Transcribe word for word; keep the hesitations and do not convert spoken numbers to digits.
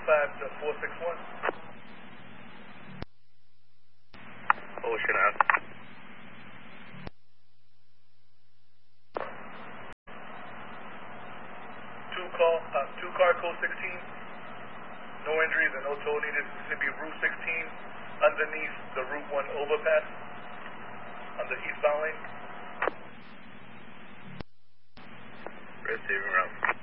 five to four six one. Ocean out. Two call, uh, two car code sixteen. No injuries and no tow needed. It's going to be Route sixteen underneath the Route one overpass on the eastbound lane. Receiving route.